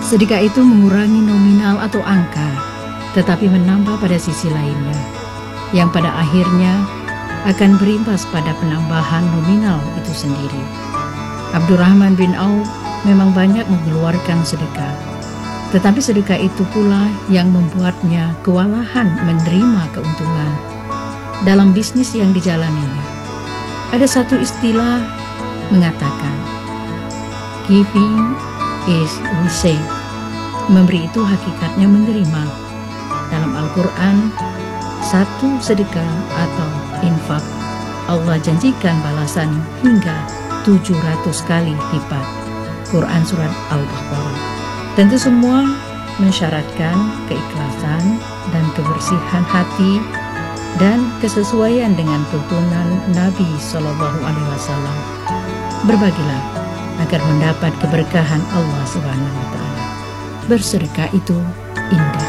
Sedekah itu mengurangi nominal atau angka, tetapi menambah pada sisi lainnya, yang pada akhirnya akan berimbas pada penambahan nominal itu sendiri. Abdurrahman bin Auf memang banyak mengeluarkan sedekah, tetapi sedekah itu pula yang membuatnya kewalahan menerima keuntungan dalam bisnis yang dijalaninya. Ada satu istilah mengatakan, giving is receive. Memberi itu hakikatnya menerima. Dalam Al-Quran, satu sedekah atau infak, Allah janjikan balasan hingga 700 kali lipat. Quran Surat Al-Baqarah. Tentu semua mensyaratkan keikhlasan dan kebersihan hati dan kesesuaian dengan tuntunan Nabi SAW. Berbagilah agar mendapat keberkahan Allah Subhanahu wa Ta'ala. Bersedekah itu indah.